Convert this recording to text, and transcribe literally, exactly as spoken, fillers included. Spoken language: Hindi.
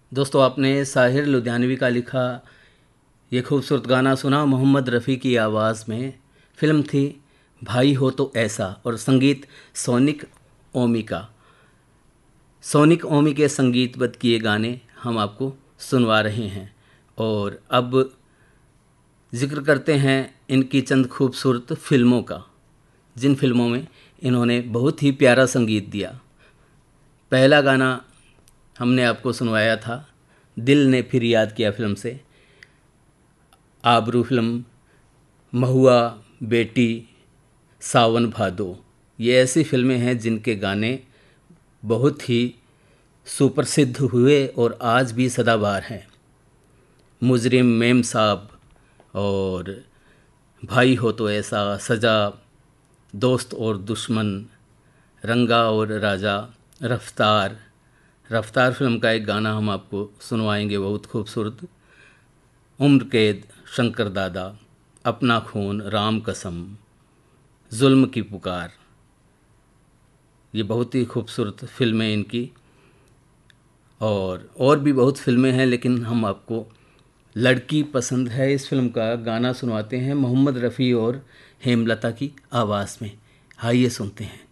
दोस्तों, आपने साहिर लुधियानवी का लिखा ये खूबसूरत गाना सुना मोहम्मद रफ़ी की आवाज़ में। फिल्म थी भाई हो तो ऐसा और संगीत सोनिक ओमी का। सोनिक ओमी के संगीतबद्ध किए गाने हम आपको सुनवा रहे हैं। और अब जिक्र करते हैं इनकी चंद खूबसूरत फिल्मों का, जिन फिल्मों में इन्होंने बहुत ही प्यारा संगीत दिया। पहला गाना हमने आपको सुनवाया था दिल ने फिर याद किया फिल्म से। आबरू फिल्म, महुआ, बेटी, सावन भादो, ये ऐसी फिल्में हैं जिनके गाने बहुत ही सुप्रसिद्ध हुए और आज भी सदाबहार हैं। मुजरिम, मेम साहब और भाई हो तो ऐसा, सजा, दोस्त और दुश्मन, रंगा और राजा, रफ्तार। रफ्तार फिल्म का एक गाना हम आपको सुनवाएंगे बहुत खूबसूरत। उम्र कैद, शंकर दादा, अपना खून, राम कसम, जुल्म की पुकार, ये बहुत ही खूबसूरत फिल्में इनकी। और और भी बहुत फिल्में हैं, लेकिन हम आपको लड़की पसंद है इस फिल्म का गाना सुनवाते हैं मोहम्मद रफ़ी और हेमलता की आवाज़ में। आइए सुनते हैं।